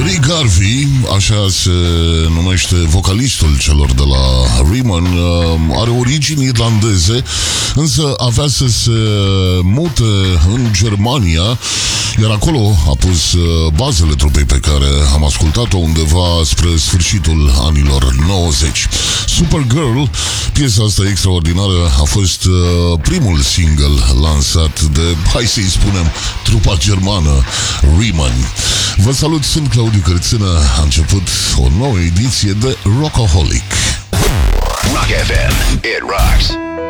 Rick Garvey, așa se numește vocalistul celor de la Riemann, are origini irlandeze, însă avea să se mute în Germania, iar acolo a pus bazele trupei pe care am ascultat-o undeva spre sfârșitul anilor 90. Supergirl, piesa asta extraordinară, a fost primul single lansat de, hai să-i spunem, trupa germană Riemann. Vă salut, sunt Claudiu Cărțână. A început o nouă ediție de Rockaholic. Rock FM, it rocks.